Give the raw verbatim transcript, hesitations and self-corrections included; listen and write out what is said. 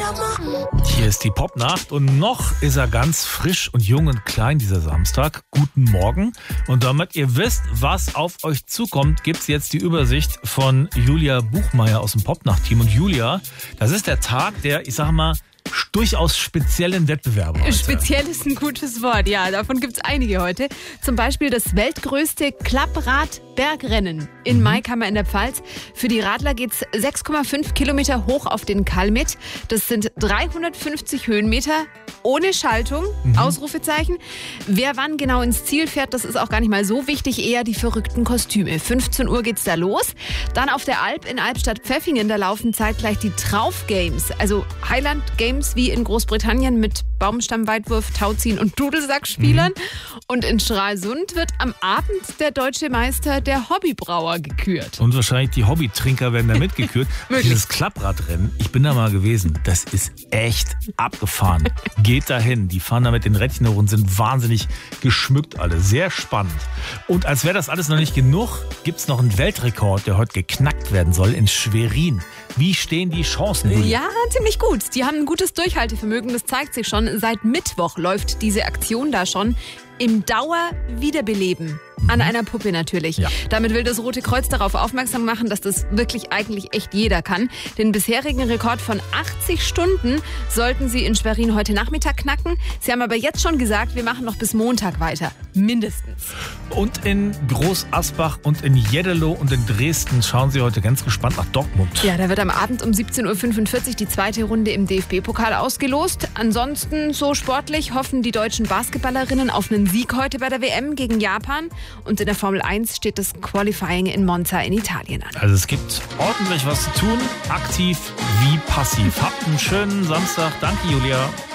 Hier ist die Popnacht und noch ist er ganz frisch und jung und klein, dieser Samstag. Guten Morgen. Und damit ihr wisst, was auf euch zukommt, gibt's jetzt die Übersicht von Julia Buchmeier aus dem Popnacht-Team. Und Julia, das ist der Tag der, ich sag mal, durchaus speziellen Wettbewerbe heute. Speziell ist ein gutes Wort, ja. Davon gibt es einige heute. Zum Beispiel das weltgrößte Klapprad-Bergrennen in mhm. Maikammer in der Pfalz. Für die Radler geht es sechs Komma fünf Kilometer hoch auf den Kalmit. Das sind dreihundertfünfzig Höhenmeter ohne Schaltung, mhm. Ausrufezeichen. Wer wann genau ins Ziel fährt, das ist auch gar nicht mal so wichtig. Eher die verrückten Kostüme. fünfzehn Uhr geht's da los. Dann auf der Alp in Albstadt-Pfeffingen, da laufen zeitgleich die Trauf-Games. Also Highland Games wie in Großbritannien mit Baumstammweitwurf, Tauziehen und Dudelsackspielern. Mhm. Und in Stralsund wird am Abend der deutsche Meister der Hobbybrauer gekürt. Und wahrscheinlich die Hobbytrinker werden da mitgekürt. Dieses Klappradrennen, ich bin da mal gewesen, das ist echt abgefahren. Geht dahin, die fahren da mit den Rädchen hoch und sind wahnsinnig geschmückt alle. Sehr spannend. Und als wäre das alles noch nicht genug, gibt es noch einen Weltrekord, der heute geknackt werden soll in Schwerin. Wie stehen die Chancen, Julia? Ja, ziemlich gut. Die haben ein gutes Durchhaltevermögen, das zeigt sich schon. Seit Mittwoch läuft diese Aktion da schon im Dauerwiederbeleben. An einer Puppe natürlich. Ja. Damit will das Rote Kreuz darauf aufmerksam machen, dass das wirklich eigentlich echt jeder kann. Den bisherigen Rekord von achtzig Stunden sollten sie in Schwerin heute Nachmittag knacken. Sie haben aber jetzt schon gesagt, wir machen noch bis Montag weiter. Mindestens. Und in Groß Asbach und in Jeddelo und in Dresden schauen sie heute ganz gespannt nach Dortmund. Ja, da wird am Abend um siebzehn Uhr fünfundvierzig die zweite Runde im D F B-Pokal ausgelost. Ansonsten so sportlich hoffen die deutschen Basketballerinnen auf einen Sieg heute bei der W M gegen Japan. Und in der Formel eins steht das Qualifying in Monza in Italien an. Also es gibt ordentlich was zu tun, aktiv wie passiv. Habt einen schönen Samstag. Danke, Julia.